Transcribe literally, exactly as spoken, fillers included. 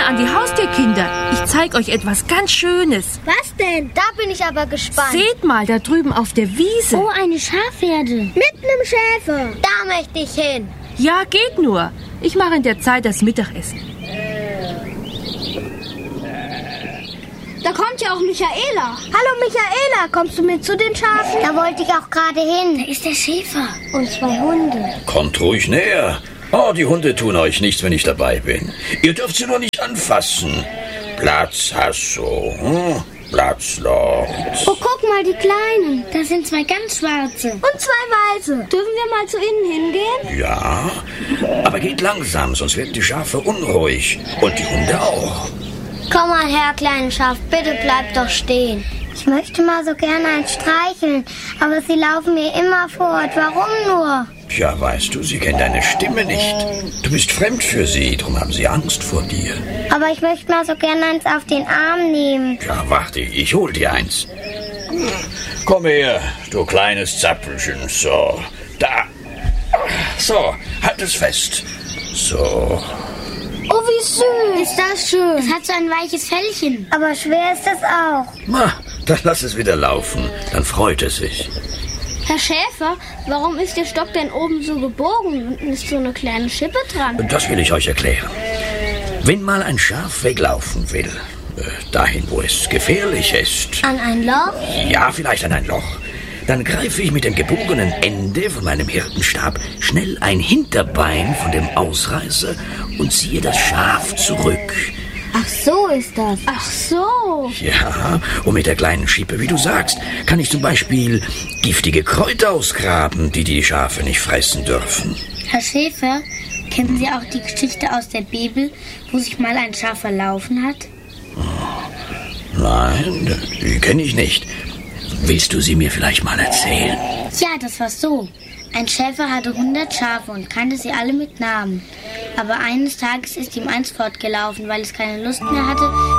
gerne an die Haustierkinder. Ich zeige euch etwas ganz Schönes. Was denn? Da bin ich aber gespannt. Seht mal, da drüben auf der Wiese. Oh, eine Schafherde. Mit einem Schäfer. Da möchte ich hin. Ja, geht nur. Ich mache in der Zeit das Mittagessen. Da kommt ja auch Michaela. Hallo Michaela, kommst du mit zu den Schafen? Da wollte ich auch gerade hin. Da ist der Schäfer. Und zwei Hunde. Kommt ruhig näher. Oh, die Hunde tun euch nichts, wenn ich dabei bin. Ihr dürft sie nur nicht anfassen. Platz, Hasso. Hm? Platz, Lord. Oh, guck mal, die Kleinen. Da sind zwei ganz schwarze. Und zwei weiße. Dürfen wir mal zu ihnen hingehen? Ja, aber geht langsam, sonst werden die Schafe unruhig. Und die Hunde auch. Komm mal her, kleines Schaf, bitte bleib doch stehen. Ich möchte mal so gerne ein streicheln, aber sie laufen mir immer fort. Warum nur? Tja, weißt du, sie kennen deine Stimme nicht. Du bist fremd für sie, darum haben sie Angst vor dir. Aber ich möchte mal so gerne eins auf den Arm nehmen. Ja, warte, ich hol dir eins. Komm her, du kleines Zappelchen. So, da. So, halt es fest. So. Oh, wie süß. Ist das schön. Es hat so ein weiches Fellchen. Aber schwer ist es auch. Na, dann lass es wieder laufen. Dann freut es sich. Herr Schäfer, warum ist der Stock denn oben so gebogen und ist so eine kleine Schippe dran? Das will ich euch erklären. Wenn mal ein Schaf weglaufen will, äh, dahin, wo es gefährlich ist. An ein Loch? Ja, vielleicht an ein Loch. Dann greife ich mit dem gebogenen Ende von meinem Hirtenstab schnell ein Hinterbein von dem Ausreißer und ziehe das Schaf zurück. Ach, so ist das. Ach so. Ja, und mit der kleinen Schippe, wie du sagst, kann ich zum Beispiel giftige Kräuter ausgraben, die die Schafe nicht fressen dürfen. Herr Schäfer, kennen Sie auch die Geschichte aus der Bibel, wo sich mal ein Schaf verlaufen hat? Nein, die kenne ich nicht. Willst du sie mir vielleicht mal erzählen? Ja, das war so. Ein Schäfer hatte hundert Schafe und kannte sie alle mit Namen. Aber eines Tages ist ihm eins fortgelaufen, weil es keine Lust mehr hatte,